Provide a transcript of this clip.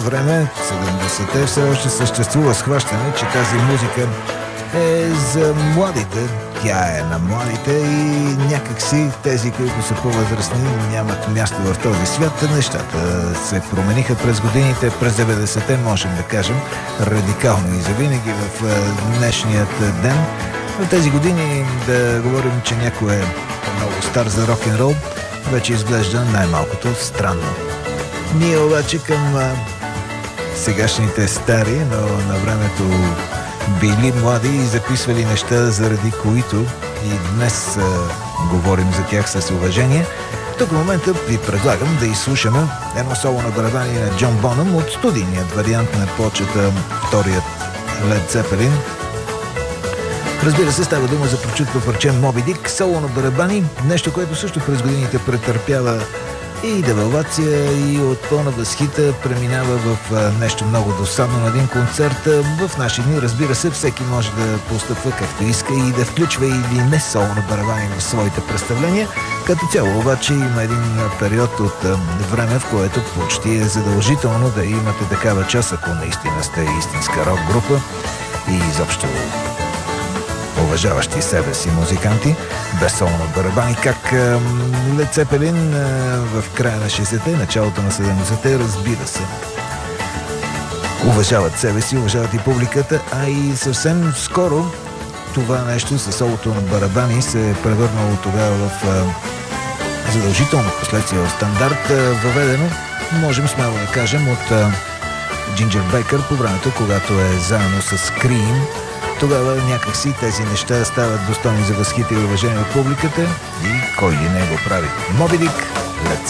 време, 70-те, все още съществува схващане, че тази музика е за младите. Тя е на младите и някакси тези, които са по-възрастни, нямат място в този свят. Нещата се промениха през годините. През 90-те можем да кажем радикално и завинаги в днешният ден. В тези години да говорим, че някой е много стар за рок-н-рол, вече изглежда най-малкото странно. Ние обаче към сегашните стари, но на времето били млади и записвали неща, заради които и днес говорим за тях с уважение. Тук в момента ви предлагам да изслушаме едно соло на барабани на Джон Бонъм от студийният вариант на плочата, вторият Led Zeppelin. Разбира се, става дума за прочутно парче Моби Дик, соло на барабани, нещо, което също през годините претърпява и девалвация, и от пълна възхита преминава в нещо много досадно на един концерт. В наши дни, разбира се, всеки може да постъпва както иска и да включва или не соло на барабани в своите представления. Като цяло обаче има един период от време, в което почти е задължително да имате такава част, ако наистина сте истинска рок група и изобщо уважаващи себе си музиканти, без соло на барабани, как Led Zeppelin в края на 60-те, началото на 70-те, разбира се, уважават себе си, уважават и публиката, а и съвсем скоро това нещо със солото на барабани се е превърнало тогава в задължително последствие в стандарт, въведено, можем смело да кажем, от Джинджер Бейкър по времето, когато е заедно с Cream. Тогава някакси тези неща стават достойни за възхита и уважение от публиката и кой ли не го прави. Моби Дик.